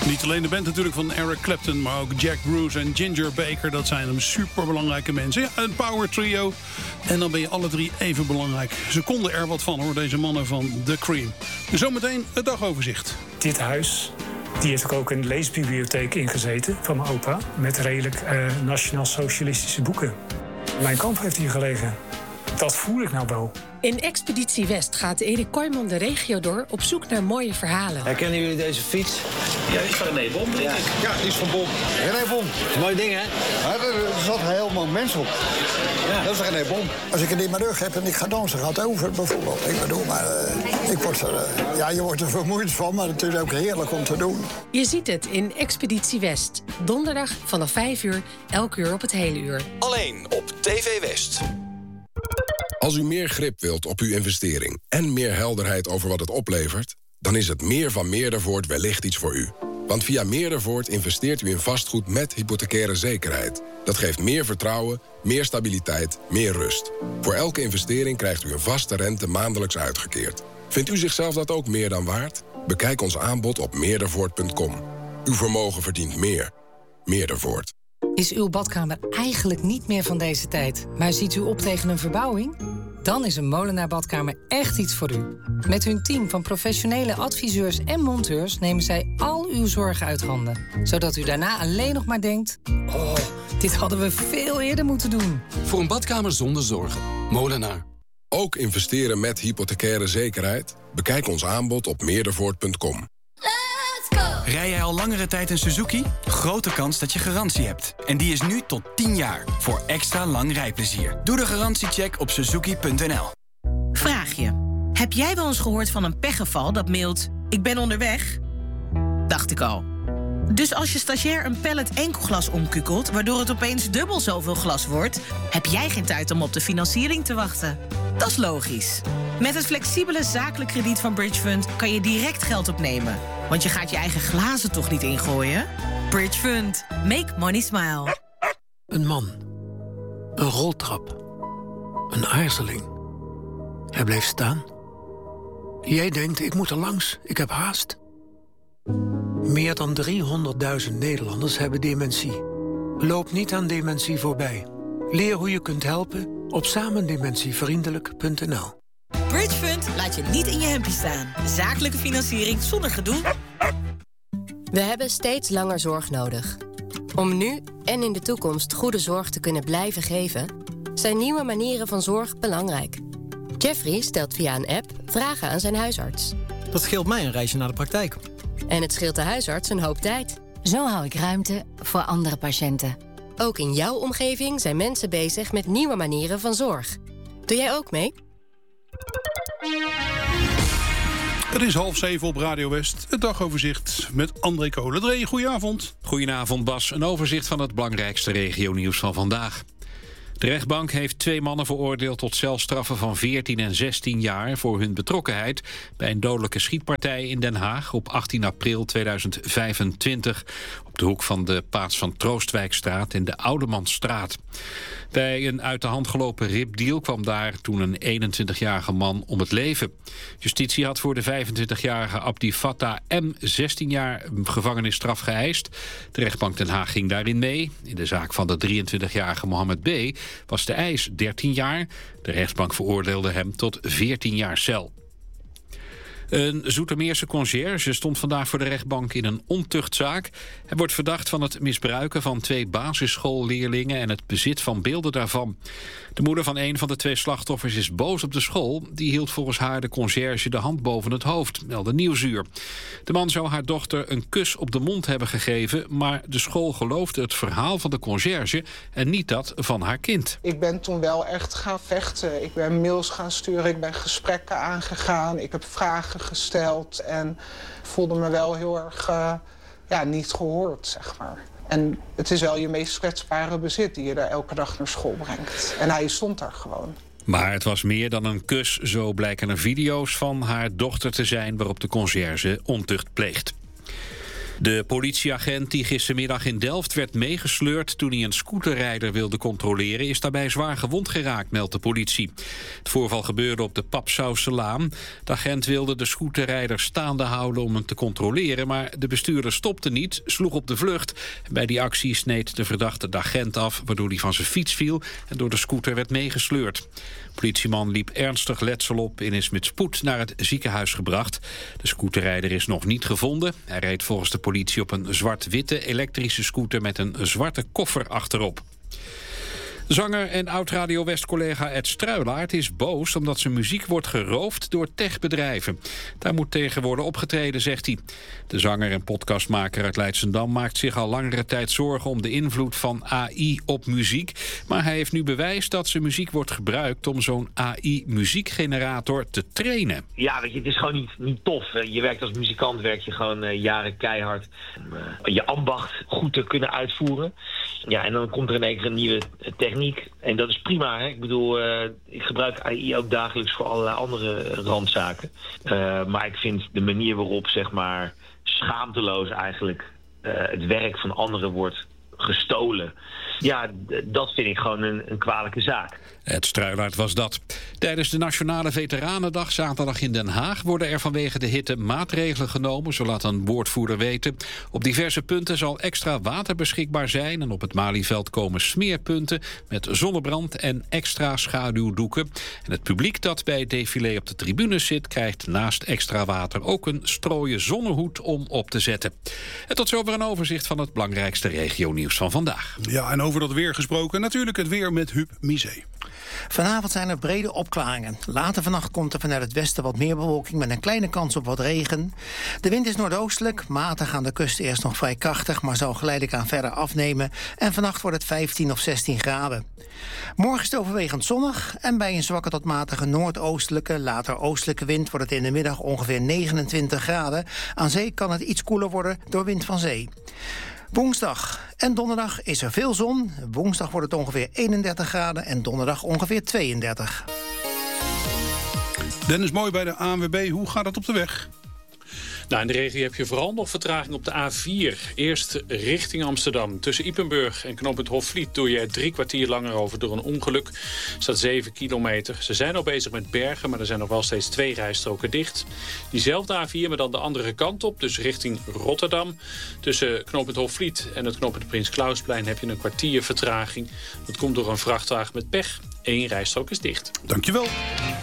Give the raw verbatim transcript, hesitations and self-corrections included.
Niet alleen de band natuurlijk van Eric Clapton, maar ook Jack Bruce en Ginger Baker. Dat zijn hem superbelangrijke mensen. Ja, een power trio. En dan ben je alle drie even belangrijk. Ze konden er wat van hoor, deze mannen van The Cream. En zometeen het dagoverzicht. Dit huis, die heeft ook een leesbibliotheek ingezeten van mijn opa. Met redelijk uh, nationaal-socialistische boeken. Mijn kamp heeft hier gelegen. Dat voel ik nou wel. In Expeditie West gaat Erik Kooijman de regio door op zoek naar mooie verhalen. Herkennen jullie deze fiets? Ja, die is van René Bom, denk ja. ik. Ja, die is van Bom. René Bom. Mooi ding, hè? Ja, er zat helemaal mens op. Ja. Dat is René Bom. Als ik het in mijn rug heb en ik ga dansen, gaat het over bijvoorbeeld. Ik bedoel, maar uh, ik word er, uh, ja, je wordt er vermoeid van, maar het is ook heerlijk om te doen. Je ziet het in Expeditie West. Donderdag vanaf vijf uur, elk uur op het hele uur. Alleen op T V West. Als u meer grip wilt op uw investering en meer helderheid over wat het oplevert, dan is het Meer van Meerdervoort wellicht iets voor u. Want via Meerdervoort investeert u in vastgoed met hypothecaire zekerheid. Dat geeft meer vertrouwen, meer stabiliteit, meer rust. Voor elke investering krijgt u een vaste rente maandelijks uitgekeerd. Vindt u zichzelf dat ook meer dan waard? Bekijk ons aanbod op meerdervoort punt com. Uw vermogen verdient meer. Meerdervoort. Is uw badkamer eigenlijk niet meer van deze tijd, maar ziet u op tegen een verbouwing? Dan is een Molenaar Badkamer echt iets voor u. Met hun team van professionele adviseurs en monteurs nemen zij al uw zorgen uit handen. Zodat u daarna alleen nog maar denkt, oh, dit hadden we veel eerder moeten doen. Voor een badkamer zonder zorgen. Molenaar. Ook investeren met hypothecaire zekerheid? Bekijk ons aanbod op meerdervoort punt com. Rij jij al langere tijd een Suzuki? Grote kans dat je garantie hebt. En die is nu tot tien jaar. Voor extra lang rijplezier. Doe de garantiecheck op suzuki punt n l. Vraag je. Heb jij wel eens gehoord van een pechgeval dat mailt... ik ben onderweg? Dacht ik al. Dus als je stagiair een pallet enkelglas omkukelt... waardoor het opeens dubbel zoveel glas wordt... heb jij geen tijd om op de financiering te wachten. Dat is logisch. Met het flexibele zakelijk krediet van Bridgefund... kan je direct geld opnemen. Want je gaat je eigen glazen toch niet ingooien? Bridgefund. Make money smile. Een man. Een roltrap. Een aarzeling. Hij bleef staan. Jij denkt, ik moet er langs, ik heb haast. Meer dan driehonderdduizend Nederlanders hebben dementie. Loop niet aan dementie voorbij. Leer hoe je kunt helpen op samendementievriendelijk punt n l. Bridgefund laat je niet in je hempje staan. Zakelijke financiering zonder gedoe. We hebben steeds langer zorg nodig. Om nu en in de toekomst goede zorg te kunnen blijven geven... zijn nieuwe manieren van zorg belangrijk. Jeffrey stelt via een app vragen aan zijn huisarts. Dat scheelt mij een reisje naar de praktijk. En het scheelt de huisarts een hoop tijd. Zo hou ik ruimte voor andere patiënten. Ook in jouw omgeving zijn mensen bezig met nieuwe manieren van zorg. Doe jij ook mee? Het is half zeven op Radio West. Het dagoverzicht met André Kolen. André, goedenavond. Goedenavond, Bas. Een overzicht van het belangrijkste regionieuws van vandaag. De rechtbank heeft twee mannen veroordeeld tot celstraffen van veertien en zestien jaar... voor hun betrokkenheid bij een dodelijke schietpartij in Den Haag... op achttien april tweeduizend vijfentwintig... op de hoek van de Paats van Troostwijkstraat en de Oudemansstraat. Bij een uit de hand gelopen ripdeal kwam daar toen een eenentwintigjarige man om het leven. Justitie had voor de vijfentwintigjarige Abdi Fattah M. zestien jaar gevangenisstraf geëist. De rechtbank Den Haag ging daarin mee. In de zaak van de drieëntwintigjarige Mohammed B. was de eis dertien jaar. De rechtbank veroordeelde hem tot veertien jaar cel. Een Zoetermeerse conciërge stond vandaag voor de rechtbank in een ontuchtzaak. Hij wordt verdacht van het misbruiken van twee basisschoolleerlingen en het bezit van beelden daarvan. De moeder van een van de twee slachtoffers is boos op de school. Die hield volgens haar de conciërge de hand boven het hoofd, meldde Nieuwsuur. De man zou haar dochter een kus op de mond hebben gegeven, maar de school geloofde het verhaal van de conciërge en niet dat van haar kind. Ik ben toen wel echt gaan vechten. Ik ben mails gaan sturen, ik ben gesprekken aangegaan, ik heb vragen gesteld en voelde me wel heel erg uh, ja, niet gehoord, zeg maar. En het is wel je meest kwetsbare bezit die je daar elke dag naar school brengt. En hij stond daar gewoon. Maar het was meer dan een kus. Zo blijken er video's van haar dochter te zijn waarop de conciërge ontucht pleegt. De politieagent die gistermiddag in Delft werd meegesleurd toen hij een scooterrijder wilde controleren, is daarbij zwaar gewond geraakt, meldt de politie. Het voorval gebeurde op de Papsauselaan. De agent wilde de scooterrijder staande houden om hem te controleren, maar de bestuurder stopte niet, sloeg op de vlucht. Bij die actie sneed de verdachte de agent af, waardoor hij van zijn fiets viel en door de scooter werd meegesleurd. De politieman liep ernstig letsel op en is met spoed naar het ziekenhuis gebracht. De scooterrijder is nog niet gevonden. Hij reed volgens de politie op een zwart-witte elektrische scooter met een zwarte koffer achterop. Zanger en oud-Radio West-collega Ed Struilaert is boos omdat zijn muziek wordt geroofd door techbedrijven. Daar moet tegen worden opgetreden, zegt hij. De zanger en podcastmaker uit Leidschendam maakt zich al langere tijd zorgen om de invloed van A I op muziek. Maar hij heeft nu bewijs dat zijn muziek wordt gebruikt om zo'n A I-muziekgenerator te trainen. Ja, weet je, het is gewoon niet, niet tof. Je werkt als muzikant, werk je gewoon uh, jaren keihard om uh, je ambacht goed te kunnen uitvoeren. Ja, en dan komt er in één keer een nieuwe techniek. En dat is prima, hè? Ik bedoel, uh, ik gebruik A I ook dagelijks voor allerlei andere randzaken. Uh, maar ik vind de manier waarop, zeg maar, schaamteloos eigenlijk uh, het werk van anderen wordt gestolen. Ja, d- dat vind ik gewoon een, een kwalijke zaak. Ed Struilaert was dat. Tijdens de Nationale Veteranendag zaterdag in Den Haag worden er vanwege de hitte maatregelen genomen, zo laat een woordvoerder weten. Op diverse punten zal extra water beschikbaar zijn en op het Malieveld komen smeerpunten met zonnebrand en extra schaduwdoeken. En het publiek dat bij het défilé op de tribunes zit, krijgt naast extra water ook een strooien zonnehoed om op te zetten. En tot zover een overzicht van het belangrijkste regionieuws van vandaag. Ja, en over dat weer gesproken, natuurlijk het weer met Huub Misé. Vanavond zijn er brede opklaringen. Later vannacht komt er vanuit het westen wat meer bewolking met een kleine kans op wat regen. De wind is noordoostelijk, matig aan de kust eerst nog vrij krachtig, maar zal geleidelijk aan verder afnemen. En vannacht wordt het vijftien of zestien graden. Morgen is het overwegend zonnig en bij een zwakke tot matige noordoostelijke, later oostelijke wind wordt het in de middag ongeveer negenentwintig graden. Aan zee kan het iets koeler worden door wind van zee. Woensdag en donderdag is er veel zon. Woensdag wordt het ongeveer eenendertig graden en donderdag ongeveer tweeëndertig. Dennis Mooi bij de A N W B. Hoe gaat het op de weg? Nou, in de regio heb je vooral nog vertraging op de A vier. Eerst richting Amsterdam. Tussen Ypenburg en knooppunt Hofvliet doe je er drie kwartier langer over door een ongeluk. Er staat zeven kilometer. Ze zijn al bezig met bergen, maar er zijn nog wel steeds twee rijstroken dicht. Diezelfde A vier, maar dan de andere kant op, dus richting Rotterdam. Tussen knooppunt Hofvliet en het knooppunt Prins Klausplein heb je een kwartier vertraging. Dat komt door een vrachtwagen met pech. Eén rijstrook is dicht. Dankjewel.